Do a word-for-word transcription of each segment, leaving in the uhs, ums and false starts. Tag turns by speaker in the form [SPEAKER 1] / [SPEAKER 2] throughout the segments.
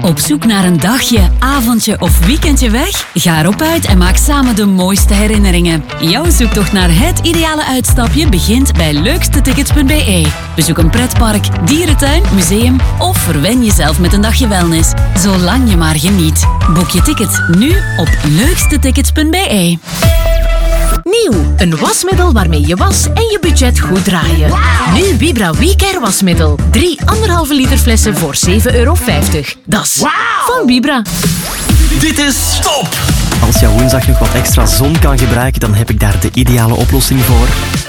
[SPEAKER 1] Op zoek naar een dagje, avondje of weekendje weg? Ga erop uit en maak samen de mooiste herinneringen. Jouw zoektocht naar het ideale uitstapje begint bij leukstetickets punt b e. Bezoek een pretpark, dierentuin, museum of verwen jezelf met een dagje wellness. Zolang je maar geniet. Boek je ticket nu op leukstetickets punt b e.
[SPEAKER 2] Nieuw, een wasmiddel waarmee je was en je budget goed draaien. Nu Vibra WeCare wasmiddel. Drie anderhalve liter flessen voor zeven euro vijftig. Dat is van Vibra.
[SPEAKER 3] Dit is Top!
[SPEAKER 4] Als je woensdag nog wat extra zon kan gebruiken, dan heb ik daar de ideale oplossing voor.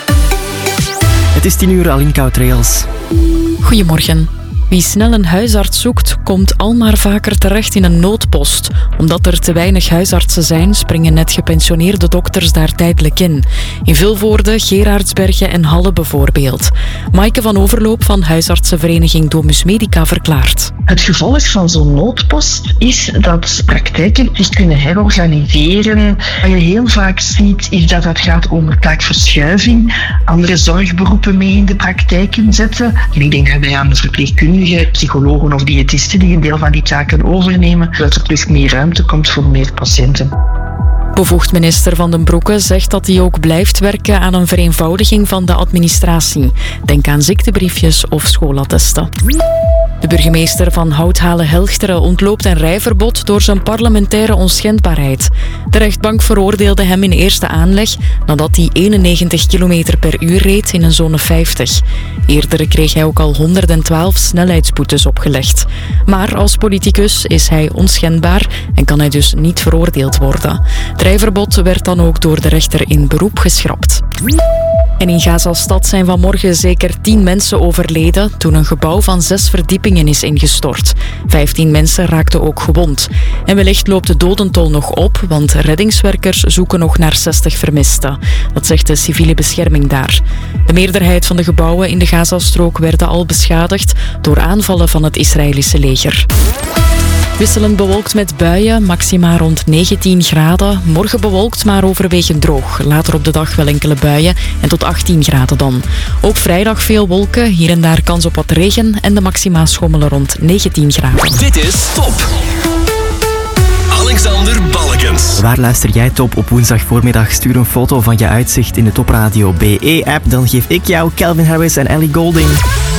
[SPEAKER 4] Het is tien uur, Aline Koud-Trails.
[SPEAKER 5] Goedemorgen. Wie snel een huisarts zoekt, komt al maar vaker terecht in een noodpost. Omdat er te weinig huisartsen zijn, springen net gepensioneerde dokters daar tijdelijk in. In Vilvoorde, Gerardsbergen en Halle bijvoorbeeld. Maaike van Overloop van huisartsenvereniging Domus Medica verklaart.
[SPEAKER 6] Het gevolg van zo'n noodpost is dat praktijken zich kunnen herorganiseren. Wat je heel vaak ziet, is dat het gaat om taakverschuiving. Andere zorgberoepen mee in de praktijken zetten. Ik denk daarbij aan de verpleegkundigen, psychologen of diëtisten die een deel van die taken overnemen, zodat er dus meer ruimte komt voor meer patiënten.
[SPEAKER 5] Bevoegd minister Van den Broeke zegt dat hij ook blijft werken aan een vereenvoudiging van de administratie. Denk aan ziektebriefjes of schoolattesten. De burgemeester van Houthalen-Helchteren ontloopt een rijverbod door zijn parlementaire onschendbaarheid. De rechtbank veroordeelde hem in eerste aanleg nadat hij eenennegentig kilometer per uur reed in een zone vijftig. Eerder kreeg hij ook al honderdtwaalf snelheidsboetes opgelegd. Maar als politicus is hij onschendbaar en kan hij dus niet veroordeeld worden. Het rijverbod werd dan ook door de rechter in beroep geschrapt. En in Gazastad zijn vanmorgen zeker tien mensen overleden toen een gebouw van zes verdiepingen is ingestort. Vijftien mensen raakten ook gewond. En wellicht loopt de dodentol nog op, want reddingswerkers zoeken nog naar zestig vermisten. Dat zegt de civiele bescherming daar. De meerderheid van de gebouwen in de Gazastrook werden al beschadigd door aanvallen van het Israëlische leger. Wisselend bewolkt met buien, maxima rond negentien graden. Morgen bewolkt, maar overwegend droog. Later op de dag wel enkele buien en tot achttien graden dan. Ook vrijdag veel wolken, hier en daar kans op wat regen en de maxima schommelen rond negentien graden.
[SPEAKER 3] Dit is Top! Alexander Balkens.
[SPEAKER 4] Waar luister jij Top op woensdag voormiddag? Stuur een foto van je uitzicht in de Top Radio B E-app. Dan geef ik jou Calvin Harris en Ellie Goulding.